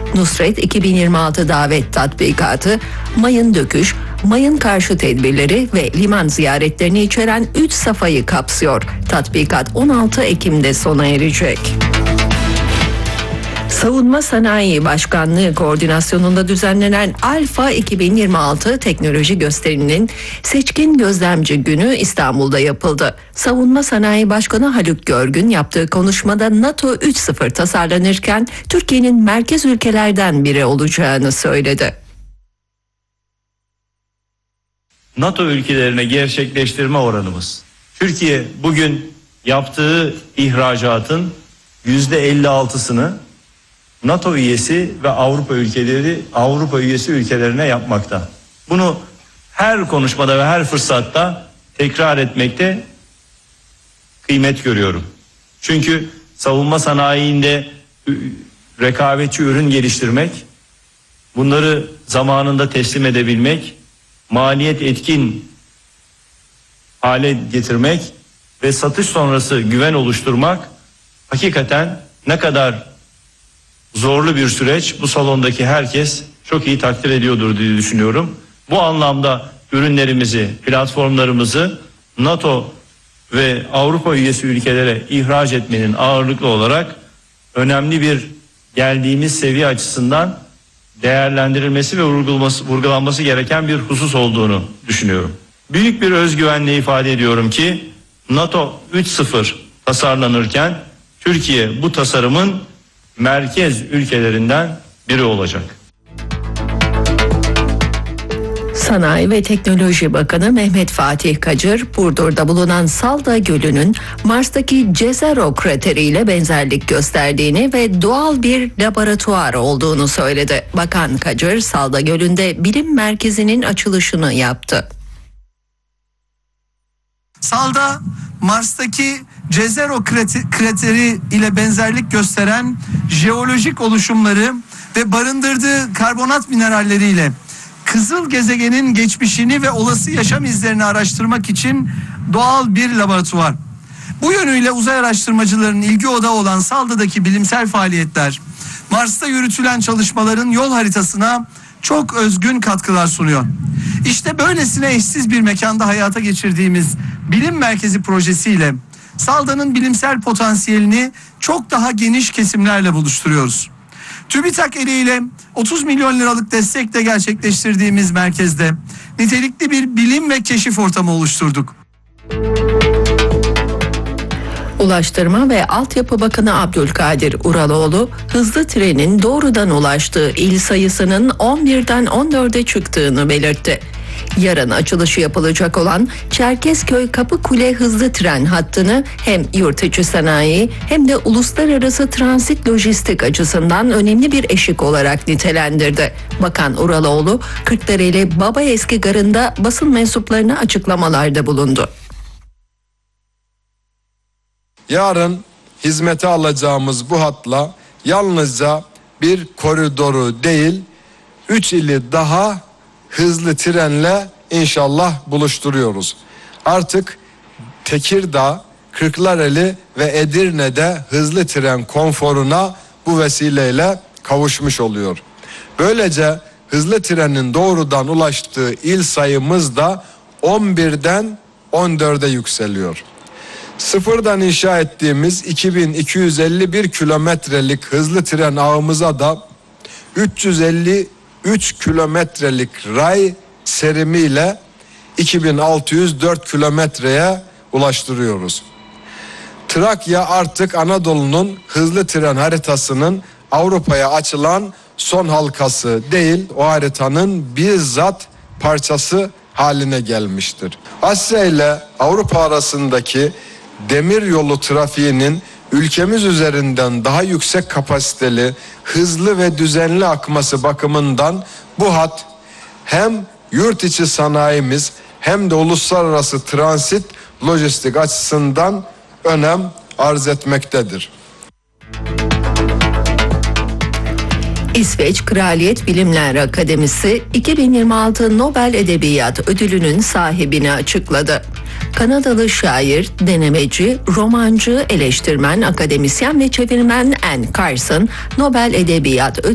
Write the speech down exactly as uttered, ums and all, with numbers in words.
Nusret iki bin yirmi altı davet tatbikatı, mayın döküş, mayın karşı tedbirleri ve liman ziyaretlerini içeren üç safhayı kapsıyor. Tatbikat on altı Ekim'de sona erecek. Savunma Sanayi Başkanlığı koordinasyonunda düzenlenen Alfa iki bin yirmi altı teknoloji gösterinin seçkin gözlemci günü İstanbul'da yapıldı. Savunma Sanayi Başkanı Haluk Görgün yaptığı konuşmada NATO üç nokta sıfır tasarlanırken Türkiye'nin merkez ülkelerden biri olacağını söyledi. NATO ülkelerine gerçekleştirme oranımız, Türkiye bugün yaptığı ihracatın yüzde elli altısını NATO üyesi ve Avrupa ülkeleri, Avrupa üyesi ülkelerine yapmakta. Bunu her konuşmada ve her fırsatta tekrar etmekte kıymet görüyorum. Çünkü savunma sanayinde rekabetçi ürün geliştirmek, bunları zamanında teslim edebilmek, maliyet etkin hale getirmek ve satış sonrası güven oluşturmak hakikaten ne kadar zorlu bir süreç, bu salondaki herkes çok iyi takdir ediyordur diye düşünüyorum. Bu anlamda ürünlerimizi, platformlarımızı NATO ve Avrupa üyesi ülkelere ihraç etmenin ağırlıklı olarak önemli bir geldiğimiz seviye açısından değerlendirilmesi ve vurgulanması, vurgulanması gereken bir husus olduğunu düşünüyorum. Büyük bir özgüvenle ifade ediyorum ki NATO üç nokta sıfır tasarlanırken Türkiye bu tasarımın merkez ülkelerinden biri olacak. Sanayi ve Teknoloji Bakanı Mehmet Fatih Kacır, Burdur'da bulunan Salda Gölü'nün Mars'taki Jezero krateriyle benzerlik gösterdiğini ve doğal bir laboratuvar olduğunu söyledi. Bakan Kacır, Salda Gölü'nde bilim merkezinin açılışını yaptı. Salda, Mars'taki Jezero krateri ile benzerlik gösteren jeolojik oluşumları ve barındırdığı karbonat mineralleriyle kızıl gezegenin geçmişini ve olası yaşam izlerini araştırmak için doğal bir laboratuvar. Bu yönüyle uzay araştırmacılarının ilgi odağı olan Salda'daki bilimsel faaliyetler, Mars'ta yürütülen çalışmaların yol haritasına çok özgün katkılar sunuyor. İşte böylesine eşsiz bir mekanda hayata geçirdiğimiz bilim merkezi projesiyle Salda'nın bilimsel potansiyelini çok daha geniş kesimlerle buluşturuyoruz. TÜBİTAK eliyle otuz milyon liralık destekle gerçekleştirdiğimiz merkezde nitelikli bir bilim ve keşif ortamı oluşturduk. Ulaştırma ve Altyapı Bakanı Abdülkadir Uraloğlu, hızlı trenin doğrudan ulaştığı il sayısının on birden on dörde çıktığını belirtti. Yarın açılışı yapılacak olan Çerkezköy Kapıkule hızlı tren hattını hem yurt içi sanayi hem de uluslararası transit lojistik açısından önemli bir eşik olarak nitelendirdi. Bakan Uraloğlu, Kırklareli Babaeski Garı'nda basın mensuplarına açıklamalarda bulundu. Yarın hizmete alacağımız bu hatla yalnızca bir koridoru değil, üç ili daha hızlı trenle inşallah buluşturuyoruz. Artık Tekirdağ, Kırklareli ve Edirne'de hızlı tren konforuna bu vesileyle kavuşmuş oluyor. Böylece hızlı trenin doğrudan ulaştığı il sayımız da on birden on dörde yükseliyor. Sıfırdan inşa ettiğimiz iki bin iki yüz elli bir kilometrelik hızlı tren ağımıza da üç yüz elli üç kilometrelik ray serimiyle iki bin altı yüz dört kilometreye ulaştırıyoruz. Trakya artık Anadolu'nun hızlı tren haritasının Avrupa'ya açılan son halkası değil, o haritanın bizzat parçası haline gelmiştir. Asya ile Avrupa arasındaki demir yolu trafiğinin ülkemiz üzerinden daha yüksek kapasiteli, hızlı ve düzenli akması bakımından bu hat hem yurt içi sanayimiz hem de uluslararası transit lojistik açısından önem arz etmektedir. İsveç Kraliyet Bilimler Akademisi iki bin yirmi altı Nobel Edebiyat Ödülü'nün sahibini açıkladı. Kanadalı şair, denemeci, romancı, eleştirmen, akademisyen ve çevirmen Anne Carson, Nobel Edebiyat Ödülü